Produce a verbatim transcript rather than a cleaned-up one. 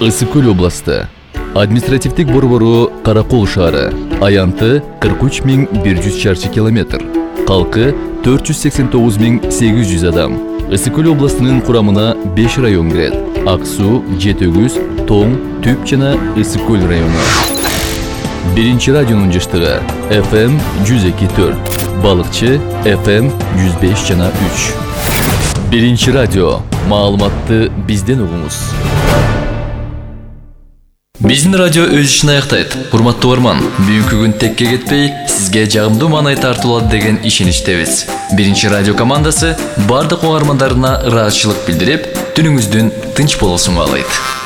Ысык көл областы. Административдик борбору Каракол шаары. Аянты кырк үч миң бир жүз чарчы километр. Калкы төрт жүз сексен тогуз миң сегиз жүз адам. Ысык көл областынын курамына беш район кирет. Ак суу, Жетөгүз, Тоң, Түп жана Ысык көл району. Биринчи радионун жыштыгы эф эм жүз эки төрт, Балыкчы эф эм жүз беш жана үч. Биринчи радио. Маалыматты бизден угуңуз. Биздин радио өз ишин аяктайт. Урматтуу угарман, бүгүнкү күн текке кетпей, сизге жагымдуу маанай тартуулат деген ишеничтебиз. Биринчи радио командасы бардык угармандарына ыраазычылык билдирип, түнүңүздүн тынч болуусун каалайт.